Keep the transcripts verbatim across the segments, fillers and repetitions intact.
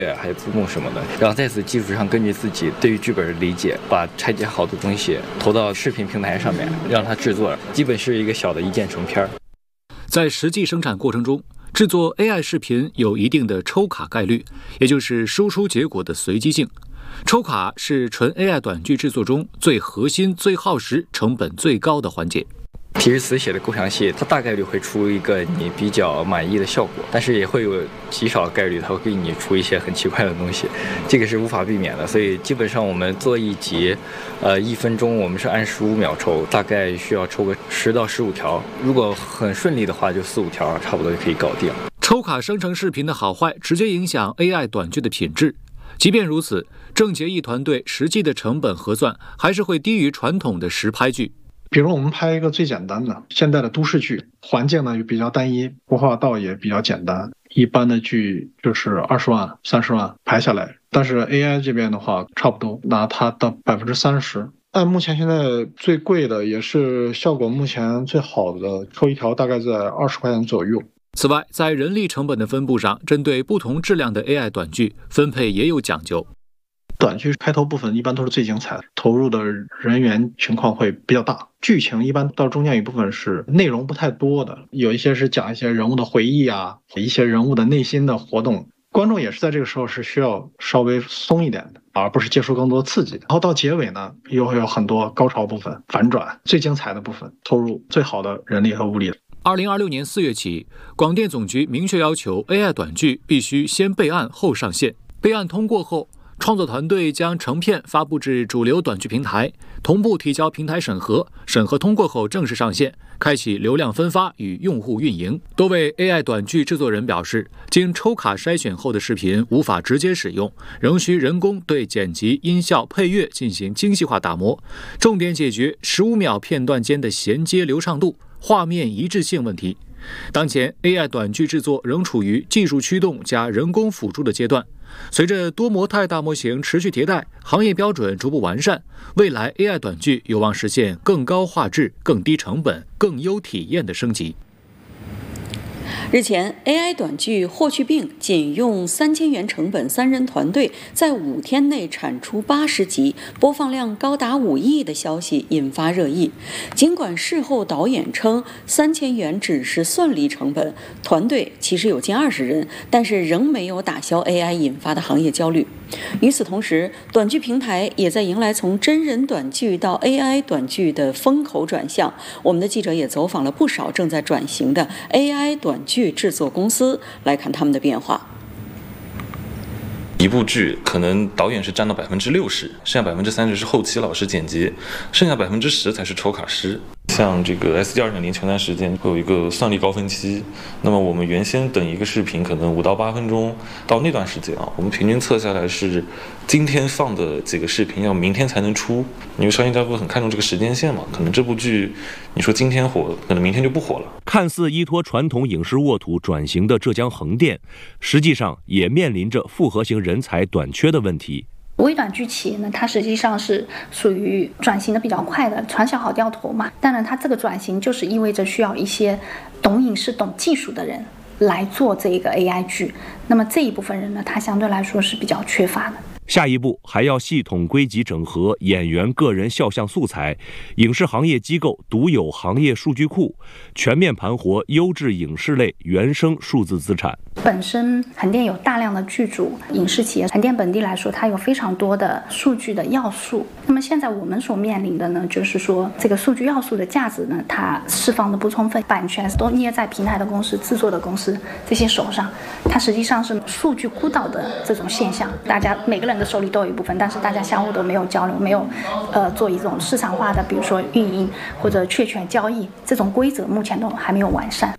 还有字幕什么的，然后在此基础上，根据自己对于剧本的理解，把拆解好的东西投到视频平台上面，让它制作，基本是一个小的一键成片。 在实际生产过程中，制作 A I 视频有一定的抽卡概率，也就是输出结果的随机性。抽卡是纯 A I 短剧制作中最核心、最耗时、成本最高的环节。 提示词写的够详细，它大概率会出一个你比较满意的效果，但是也会有极少的概率它会给你出一些很奇怪的东西，这个是无法避免的。所以基本上我们做一集，呃，一分钟我们是按十五秒抽，大概需要抽个十到十五条，如果很顺利的话，就四五条差不多就可以搞定。 抽卡生成视频的好坏直接影响 A I 短剧的品质。即便如此，郑洁艺团队实际的成本核算还是会低于传统的实拍剧。 比如我们拍一个最简单的现代的都市剧，环境呢也比较单一，服化道也比较简单，一般的剧就是二十万、三十万拍下来。但是 A I 这边的话，差不多拿它的百分之三十。按目前现在最贵的，也是效果目前最好的，抽一条大概在二十块钱左右。 此外，在人力成本的分布上，针对不同质量的 A I 短剧分配也有讲究。 短剧开头部分一般都是最精彩的，投入的人员情况会比较大，剧情一般到中间一部分是内容不太多的，有一些是讲一些人物的回忆啊，一些人物的内心的活动，观众也是在这个时候是需要稍微松一点的，而不是接受更多刺激的。然后到结尾呢，又会有很多高潮部分、反转，最精彩的部分，投入最好的人力和物力。 二零二六年四月起，广电总局明确要求 A I 短剧必须先备案后上线，备案通过后，创作团队将成片发布至主流短剧平台，同步提交平台审核，审核通过后正式上线，开启流量分发与用户运营。多位 A I 短剧制作人表示，经抽卡筛选后的视频无法直接使用，仍需人工对剪辑、音效、配乐进行精细化打磨，重点解决十五秒片段间的衔接流畅度、画面一致性问题。当前 A I 短剧制作仍处于技术驱动加人工辅助的阶段，随着多模态大模型持续迭代，行业标准逐步完善，未来 A I 短剧有望实现更高画质、更低成本、更优体验的升级。 日前 ，A I 短剧《霍去病》仅用三千元成本，三人团队在五天内产出八十集，播放量高达五亿的消息引发热议。尽管事后导演称三千元只是算力成本，团队其实有近二十人，但是仍没有打消 A I 引发的行业焦虑。与此同时，短剧平台也在迎来从真人短剧到 A I 短剧的风口转向。我们的记者也走访了不少正在转型的 A I 短剧制作公司，来看他们的变化。 一部剧可能导演是占到百分之六十，剩下百分之三十是后期老师剪辑，剩下百分之十才是抽卡师。像这个 S D 二点零前段时间会有一个算力高峰期，那么我们原先等一个视频可能五到八分钟，到那段时间啊，我们平均测下来是今天放的几个视频要明天才能出，因为商业单位很看重这个时间线嘛，可能这部剧你说今天火，可能明天就不火了。 看似依托传统影视沃土转型的浙江横店，实际上也面临着复合型人才短缺的问题。 微短剧企业呢，它实际上是属于转型的比较快的，船小好掉头嘛。当然，它这个转型就是意味着需要一些懂影视、懂技术的人来做这个 A I 剧。那么这一部分人呢，它相对来说是比较缺乏的。 下一步还要系统归集整合演员个人肖像素材，影视行业机构独有行业数据库，全面盘活优质影视类原生数字资产。 本身横店有大量的剧组，影视企业横店本地来说，它有非常多的数据的要素。那么现在我们所面临的呢，就是说这个数据要素的价值呢，它释放的不充分，版权都捏在平台的公司、制作的公司这些手上，它实际上是数据孤岛的这种现象。大家每个人的手里都有一部分，但是大家相互都没有交流，没有呃做一种市场化的，比如说运营或者确权交易这种规则，目前都还没有完善。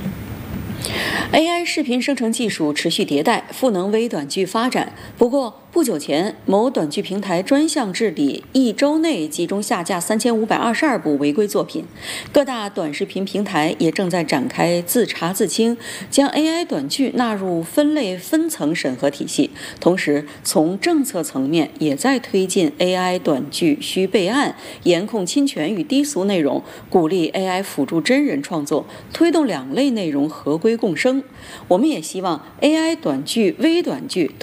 A I 视频生成技术持续迭代，赋能微短剧发展。不过， 不久前，某短剧平台专项治理一周内集中下架三千五百二十二部违规作品，各大短视频平台也正在展开自查自清，将 A I 短剧纳入分类分层审核体系。同时，从政策层面也在推进 A I 短剧需备案、严控侵权与低俗内容，鼓励 A I 辅助真人创作，推动两类内容合规共生。我们也希望 A I 短剧、微短剧